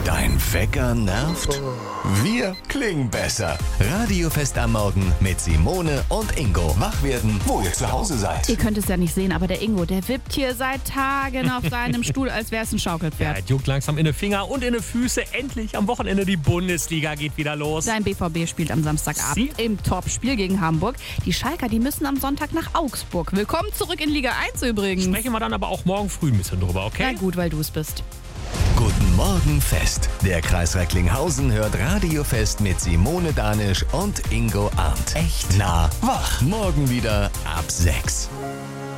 Dein Wecker nervt? Wir klingen besser. Radiofest am Morgen mit Simone und Ingo. Wach werden, wo ihr zu Hause seid. Ihr könnt es ja nicht sehen, aber der Ingo, der wippt hier seit Tagen auf seinem Stuhl, als wäre es ein Ja, Schaukelpferd. es juckt langsam in den Finger und in den Füße. Endlich am Wochenende die Bundesliga geht wieder los. Sein BVB spielt am Samstagabend im Topspiel gegen Hamburg. Die Schalker, die müssen am Sonntag nach Augsburg. Willkommen zurück in Liga 1 übrigens. Sprechen wir dann aber auch morgen früh ein bisschen drüber, Na okay? gut, weil du es bist. Guten Morgen Fest. Der Kreis Recklinghausen hört Radiofest mit Simone Danisch und Ingo Arndt. Echt nah wach. Morgen wieder ab 6.